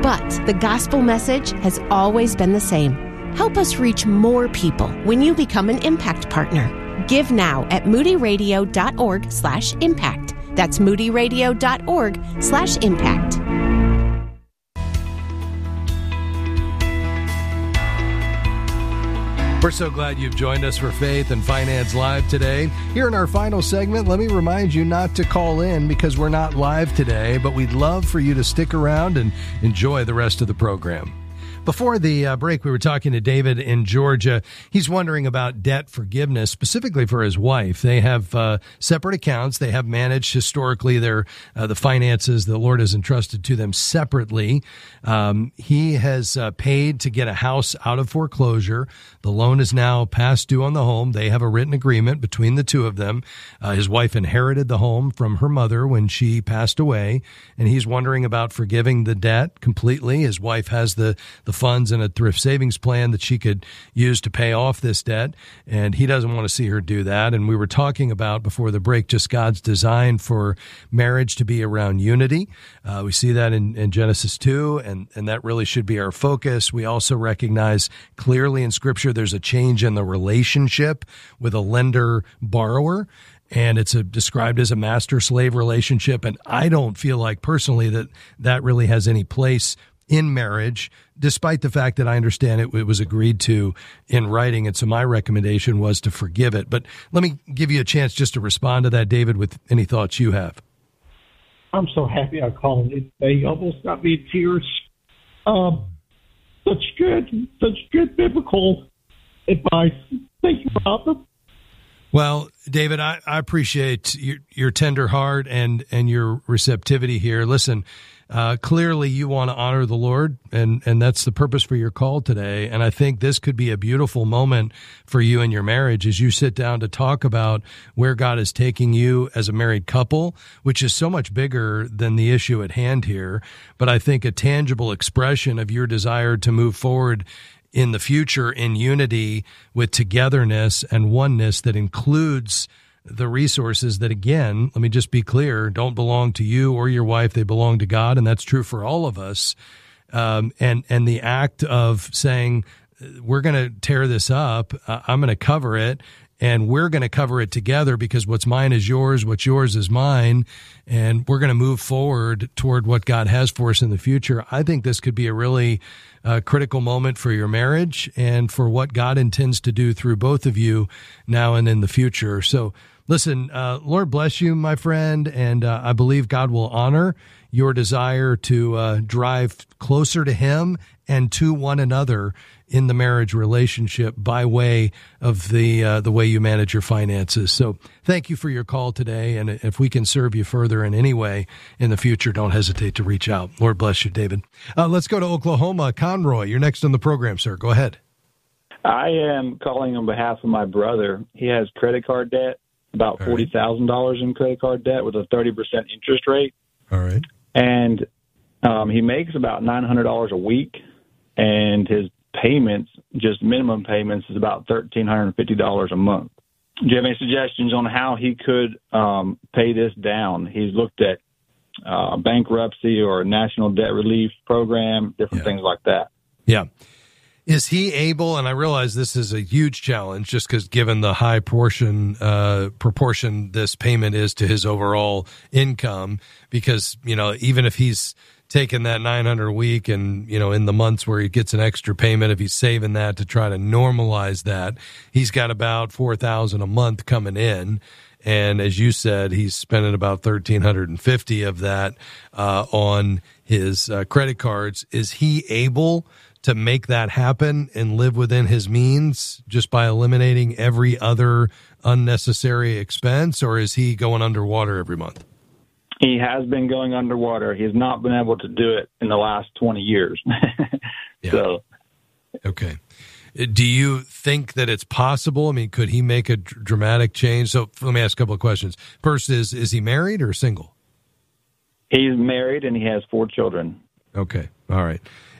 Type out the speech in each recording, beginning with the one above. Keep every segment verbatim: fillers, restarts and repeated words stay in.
But the gospel message has always been the same. Help us reach more people when you become an Impact Partner. Give now at moodyradio.org slash impact. That's moodyradio.org slash impact. We're so glad you've joined us for Faith and Finance Live today. Here in our final segment, let me remind you not to call in because we're not live today, but we'd love for you to stick around and enjoy the rest of the program. Before the uh, break, we were talking to David in Georgia. He's wondering about debt forgiveness, specifically for his wife. They have uh, separate accounts. They have managed historically their uh, the finances the Lord has entrusted to them separately. Um, he has uh, paid to get a house out of foreclosure. The loan is now past due on the home. They have a written agreement between the two of them. Uh, his wife inherited the home from her mother when she passed away, and he's wondering about forgiving the debt completely. His wife has the the funds in a thrift savings plan that she could use to pay off this debt, and he doesn't want to see her do that. And we were talking about before the break just God's design for marriage to be around unity. Uh, we see that in, in Genesis two, and, and that really should be our focus. We also recognize clearly in Scripture there's a change in the relationship with a lender-borrower, and it's a, described as a master-slave relationship, and I don't feel like personally that that really has any place in marriage, despite the fact that I understand it, it was agreed to in writing. And so my recommendation was to forgive it. But let me give you a chance just to respond to that, David, with any thoughts you have. I'm so happy I called it today. You almost got me in tears. Um, such good, such good biblical advice. Thank you, Robert. Well, David, I, I appreciate your, your tender heart and, and your receptivity here. Listen, Uh, clearly you want to honor the Lord, and, and that's the purpose for your call today. And I think this could be a beautiful moment for you and your marriage as you sit down to talk about where God is taking you as a married couple, which is so much bigger than the issue at hand here. But I think a tangible expression of your desire to move forward in the future in unity with togetherness and oneness that includes the resources that, again, let me just be clear, don't belong to you or your wife. They belong to God, and that's true for all of us. Um, and, and the act of saying, we're going to tear this up, uh, I'm going to cover it, and we're going to cover it together because what's mine is yours, what's yours is mine, and we're going to move forward toward what God has for us in the future. I think this could be a really uh, critical moment for your marriage and for what God intends to do through both of you now and in the future. So listen, uh, Lord bless you, my friend, and uh, I believe God will honor your desire to uh, drive closer to Him and to one another in the marriage relationship by way of the uh, the way you manage your finances. So thank you for your call today, and if we can serve you further in any way in the future, don't hesitate to reach out. Lord bless you, David. Uh, let's go to Oklahoma. Conroy, you're next on the program, sir. Go ahead. I am calling on behalf of my brother. He has credit card debt, about forty thousand dollars in credit card debt with a thirty percent interest rate. All right. And um, he makes about nine hundred dollars a week, and his payments, just minimum payments, is about one thousand three hundred fifty dollars a month. Do you have any suggestions on how he could um, pay this down? He's looked at uh, bankruptcy or a national debt relief program, different yeah. things like that. Yeah. Is he able, and I realize this is a huge challenge just because given the high portion, uh, proportion this payment is to his overall income, because, you know, even if he's taking that nine hundred a week and, you know, in the months where he gets an extra payment, if he's saving that to try to normalize that, he's got about four thousand a month coming in. And as you said, he's spending about one thousand three hundred fifty of that, uh, on his uh, credit cards. Is he able to make that happen and live within his means just by eliminating every other unnecessary expense, or is he going underwater every month? He has been going underwater. He has not been able to do it in the last twenty years. yeah. So, okay. Do you think that it's possible? I mean, could he make a dr- dramatic change? So let me ask a couple of questions. First is, is he married or single? He's married and he has four children. Okay. All right.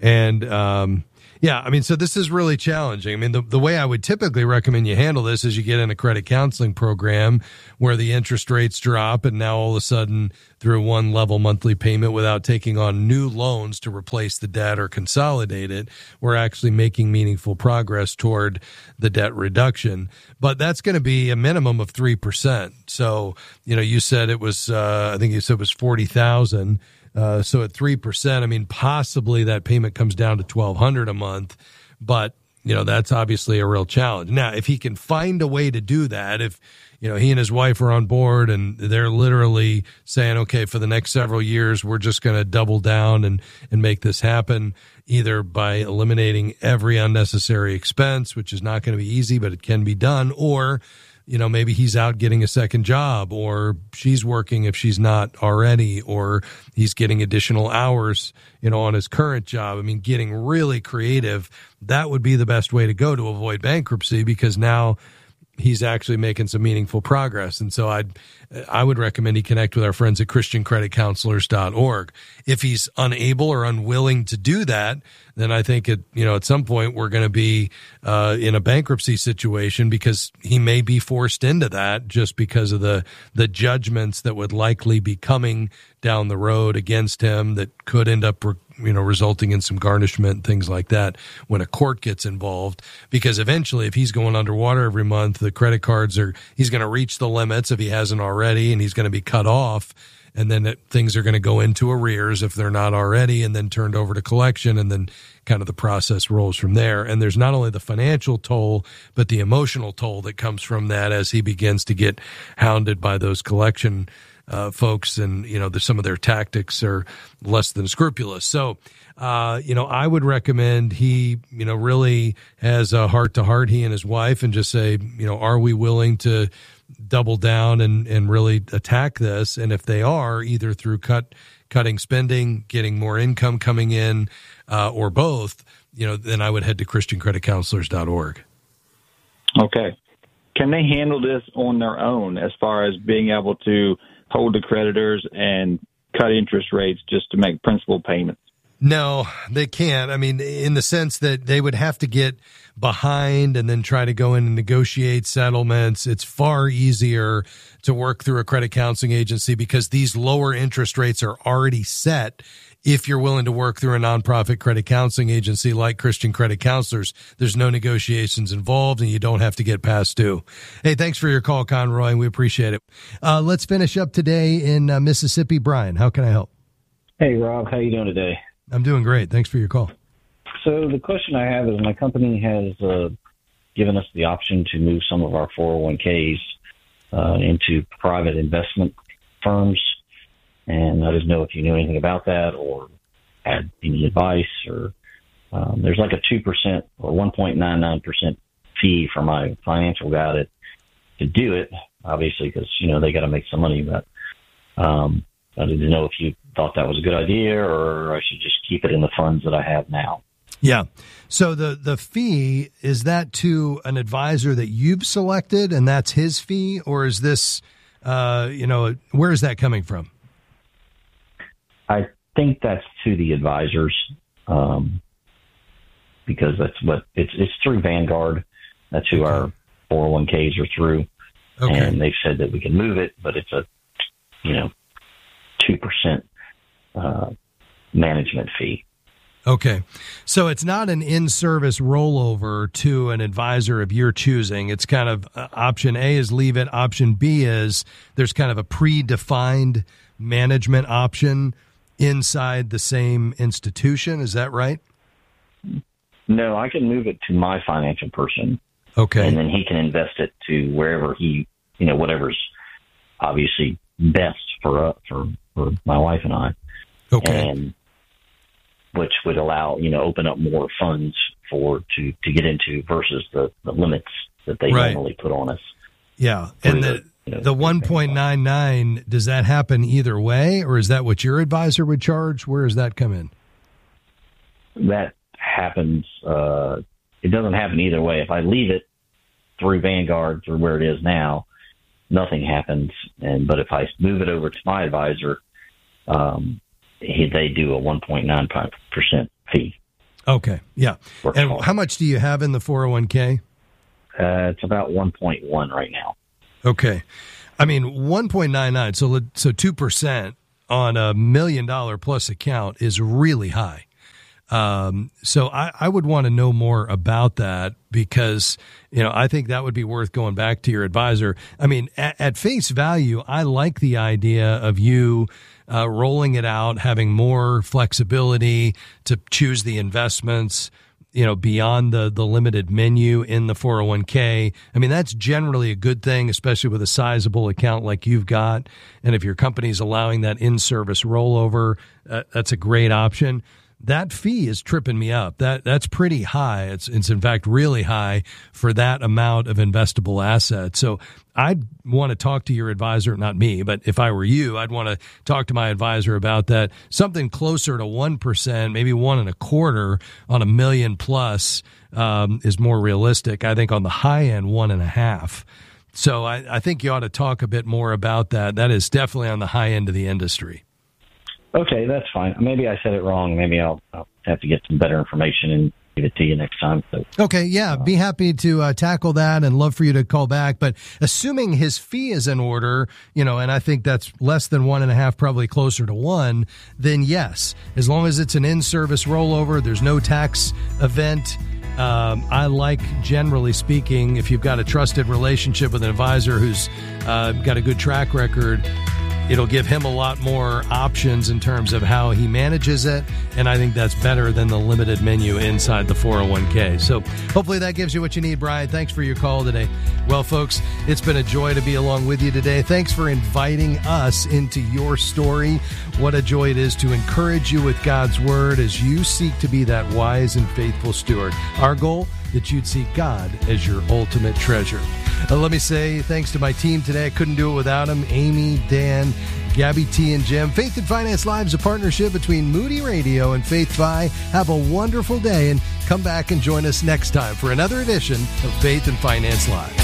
And, um, yeah, I mean, so this is really challenging. I mean, the, the way I would typically recommend you handle this is you get in a credit counseling program where the interest rates drop, and now all of a sudden, through one level monthly payment without taking on new loans to replace the debt or consolidate it, we're actually making meaningful progress toward the debt reduction. But that's going to be a minimum of three percent. So, you know, you said it was, uh, I think you said it was forty thousand dollars. Uh, so at three percent, I mean, possibly that payment comes down to twelve hundred dollars a month, but, you know, that's obviously a real challenge. Now, if he can find a way to do that, if, you know, he and his wife are on board and they're literally saying, okay, for the next several years, we're just going to double down and, and make this happen, either by eliminating every unnecessary expense, which is not going to be easy, but it can be done, or, you know, maybe he's out getting a second job, or she's working if she's not already, or he's getting additional hours, you know, on his current job. I mean, getting really creative, that would be the best way to go to avoid bankruptcy, because now he's actually making some meaningful progress. And so I'd, I would recommend he connect with our friends at Christian Credit Counselors dot org. If he's unable or unwilling to do that, then I think at, you know, at some point we're going to be uh, in a bankruptcy situation, because he may be forced into that just because of the, the judgments that would likely be coming down the road against him that could end up, you know, resulting in some garnishment, things like that when a court gets involved. Because eventually, if he's going underwater every month, the credit cards are, he's going to reach the limits if he hasn't already, and he's going to be cut off. And then it, things are going to go into arrears if they're not already, and then turned over to collection, and then kind of the process rolls from there. And there's not only the financial toll, but the emotional toll that comes from that as he begins to get hounded by those collection uh, folks. And, you know, the, some of their tactics are less than scrupulous. So, uh, you know, I would recommend he, you know, really has a heart to heart, he and his wife, and just say, you know, are we willing to double down and, and really attack this? And if they are, either through cut, cutting spending, getting more income coming in, uh, or both, you know, then I would head to Christian Credit Counselors dot org. Okay. Can they handle this on their own as far as being able to hold the creditors and cut interest rates just to make principal payments? No, they can't. I mean, in the sense that they would have to get behind and then try to go in and negotiate settlements. It's far easier to work through a credit counseling agency because these lower interest rates are already set. If you're willing to work through a nonprofit credit counseling agency like Christian Credit Counselors, there's no negotiations involved, and you don't have to get past due. Hey, thanks for your call, Conroy, and we appreciate it. Uh, let's finish up today in uh, Mississippi. Brian, how can I help? Hey, Rob, how you doing today? I'm doing great. Thanks for your call. So the question I have is, my company has uh, given us the option to move some of our four oh one k's uh, into private investment firms. And I didn't know if you knew anything about that or had any advice. Or um, there's like a two percent or one point nine nine percent fee for my financial guy to, to do it, obviously, because, you know, they got to make some money. But um, I didn't know if you thought that was a good idea, or I should just keep it in the funds that I have now. Yeah. So the, the fee, is that to an advisor that you've selected and that's his fee? Or is this, uh, you know, where is that coming from? I think that's to the advisors, um, because that's what it's, it's through Vanguard. That's who okay. our four oh one k's are through. Okay. And they've said that we can move it, but it's a, you know, two percent uh, management fee. Okay. So it's not an in-service rollover to an advisor of your choosing. It's kind of uh, option A is leave it. Option B is there's kind of a predefined management option inside the same institution. Is that right? No, I can move it to my financial person. Okay. And then he can invest it to wherever he, you know, whatever's obviously best for uh, for, for my wife and I. Okay. And which would allow, you know, open up more funds for to, to get into versus the, the limits that they right. normally put on us. Yeah. And the, you know, the one point nine nine, does that happen either way, or is that what your advisor would charge? Where does that come in? That happens. Uh, it doesn't happen either way. If I leave it through Vanguard, through where it is now, nothing happens. And but if I move it over to my advisor, um, he, they do a one point nine five percent fee. Okay, yeah. And how much do you have in the four oh one k? Uh, it's about one point one right now. Okay. I mean, one point nine nine, so so two percent on a million dollar plus account is really high. Um, so I, I would want to know more about that because, you know, I think that would be worth going back to your advisor. I mean, at, at face value, I like the idea of you uh, rolling it out, having more flexibility to choose the investments, you know, beyond the, the limited menu in the four oh one k. I mean, that's generally a good thing, especially with a sizable account like you've got. And if your company's allowing that in-service rollover, uh, that's a great option. That fee is tripping me up. That that's pretty high. It's it's in fact really high for that amount of investable assets. So I'd want to talk to your advisor, not me, but if I were you, I'd want to talk to my advisor about that. Something closer to one percent, maybe one and a quarter on a million plus um, is more realistic. I think on the high end, one and a half. So I, I think you ought to talk a bit more about that. That is definitely on the high end of the industry. Okay, that's fine. Maybe I said it wrong. Maybe I'll, I'll have to get some better information and give it to you next time. So, okay, yeah, be happy to uh, tackle that and love for you to call back. But assuming his fee is in order, you know, and I think that's less than one and a half, probably closer to one, then yes, as long as it's an in-service rollover, there's no tax event. Um, I like, generally speaking, if you've got a trusted relationship with an advisor who's uh, got a good track record, it'll give him a lot more options in terms of how he manages it, and I think that's better than the limited menu inside the four oh one k. So hopefully that gives you what you need, Brian. Thanks for your call today. Well, folks, it's been a joy to be along with you today. Thanks for inviting us into your story. What a joy it is to encourage you with God's Word as you seek to be that wise and faithful steward. Our goal, that you'd see God as your ultimate treasure. Uh, let me say thanks to my team today. I couldn't do it without them. Amy, Dan, Gabby T, and Jim. Faith and Finance Live is a partnership between Moody Radio and Faith Fi. Have a wonderful day and come back and join us next time for another edition of Faith and Finance Live.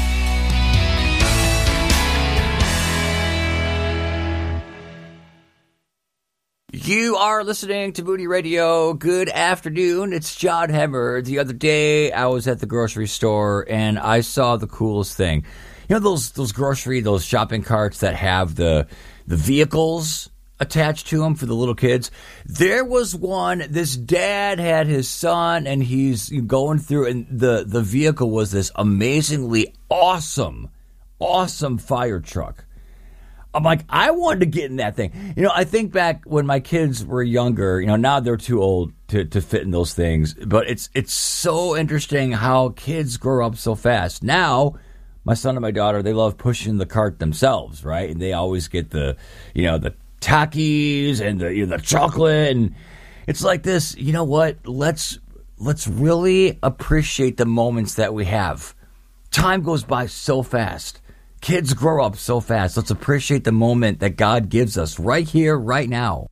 You are listening to Moody Radio. Good afternoon. It's John Hemmer. The other day, I was at the grocery store, and I saw the coolest thing. You know those those grocery, those shopping carts that have the the vehicles attached to them for the little kids? There was one. This dad had his son, and he's going through, and the, the vehicle was this amazingly awesome, awesome fire truck. I'm like, I wanted to get in that thing. You know, I think back when my kids were younger, you know, now they're too old to, to fit in those things. But it's it's so interesting how kids grow up so fast. Now, my son and my daughter, they love pushing the cart themselves, right? And they always get the, you know, the Takis and the, you know, the chocolate. And it's like this, you know what? Let's let's really appreciate the moments that we have. Time goes by so fast. Kids grow up so fast. Let's appreciate the moment that God gives us right here, right now.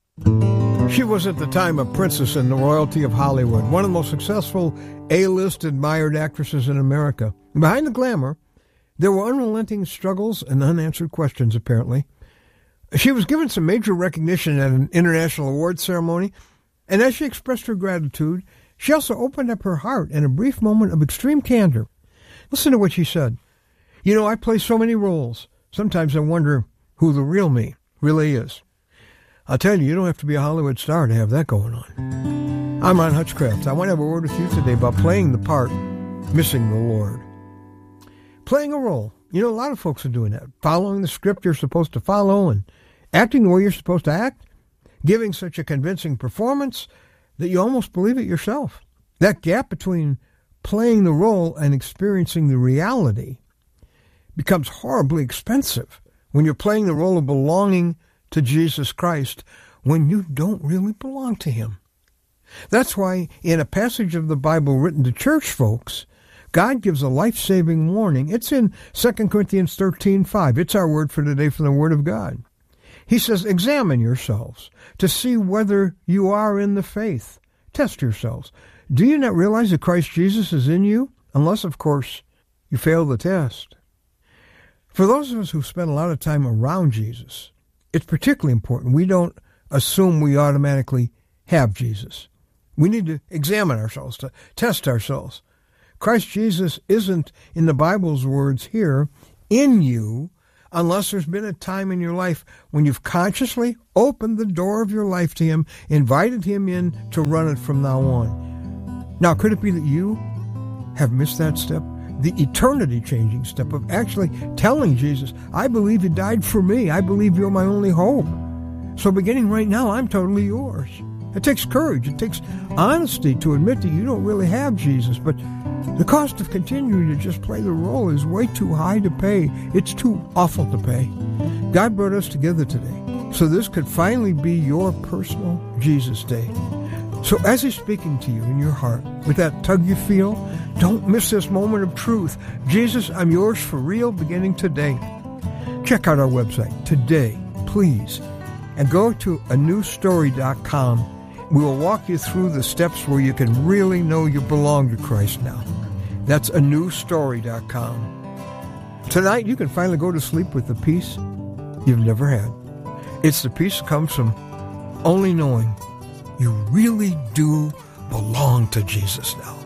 She was at the time a princess in the royalty of Hollywood, one of the most successful A-list admired actresses in America. And behind the glamour, there were unrelenting struggles and unanswered questions, apparently. She was given some major recognition at an international awards ceremony, and as she expressed her gratitude, she also opened up her heart in a brief moment of extreme candor. Listen to what she said. You know, I play so many roles. Sometimes I wonder who the real me really is. I'll tell you, you don't have to be a Hollywood star to have that going on. I'm Ron Hutchcraft. I want to have a word with you today about playing the part, missing the Lord. Playing a role. You know, a lot of folks are doing that. Following the script you're supposed to follow and acting the way you're supposed to act. Giving such a convincing performance that you almost believe it yourself. That gap between playing the role and experiencing the reality becomes horribly expensive when you're playing the role of belonging to Jesus Christ when you don't really belong to him. That's why in a passage of the Bible written to church folks, God gives a life-saving warning. It's in Second Corinthians thirteen five. It's our word for today from the Word of God. He says, examine yourselves to see whether you are in the faith. Test yourselves. Do you not realize that Christ Jesus is in you? Unless, of course, you fail the test. For those of us who spend a lot of time around Jesus, it's particularly important we don't assume we automatically have Jesus. We need to examine ourselves, to test ourselves. Christ Jesus isn't, in the Bible's words here, in you, unless there's been a time in your life when you've consciously opened the door of your life to Him, invited Him in to run it from now on. Now, could it be that you have missed that step? The eternity-changing step of actually telling Jesus, I believe You died for me. I believe You're my only hope. So beginning right now, I'm totally Yours. It takes courage. It takes honesty to admit that you don't really have Jesus, but the cost of continuing to just play the role is way too high to pay. It's too awful to pay. God brought us together today, so this could finally be your personal Jesus Day. So as He's speaking to you in your heart, with that tug you feel, don't miss this moment of truth. Jesus, I'm Yours for real, beginning today. Check out our website today, please, and go to a new story dot com. We will walk you through the steps where you can really know you belong to Christ now. That's a new story dot com. Tonight, you can finally go to sleep with the peace you've never had. It's the peace that comes from only knowing you really do belong to Jesus now.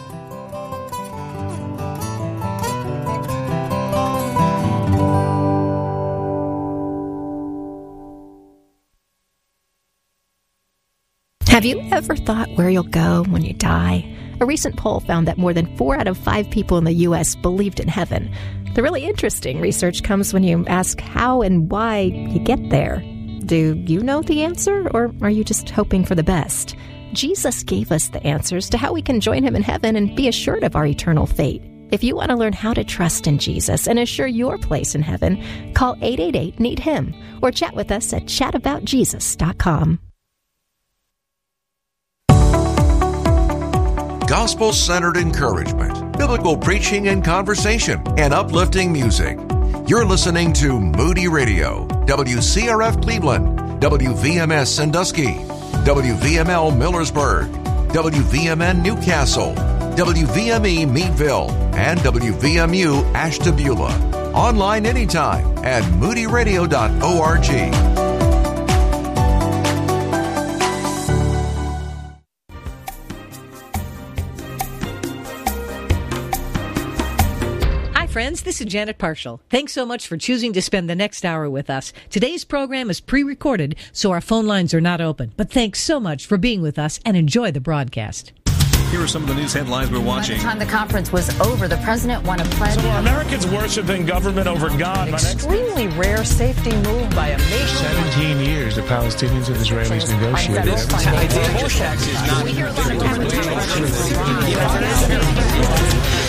Have you ever thought where you'll go when you die? A recent poll found that more than four out of five people in the U S believed in heaven. The really interesting research comes when you ask how and why you get there. Do you know the answer, or are you just hoping for the best? Jesus gave us the answers to how we can join Him in heaven and be assured of our eternal fate. If you want to learn how to trust in Jesus and assure your place in heaven, call eight eight eight, need him or chat with us at chat about jesus dot com. Gospel-centered encouragement, biblical preaching and conversation, and uplifting music. You're listening to Moody Radio, W C R F Cleveland, W V M S Sandusky, W V M L Millersburg, W V M N Newcastle, W V M E Meadville, and W V M U Ashtabula. Online anytime at moody radio dot org. Friends, this is Janet Parshall. Thanks so much for choosing to spend the next hour with us. Today's program is pre-recorded, so our phone lines are not open. But thanks so much for being with us and enjoy the broadcast. Here are some of the news headlines we're watching. By the time the conference was over, the president won a pledge. So are Americans worshiping government over God? An extremely rare safety move by a nation. Seventeen years the Palestinians and Israelis negotiated. This tax is not.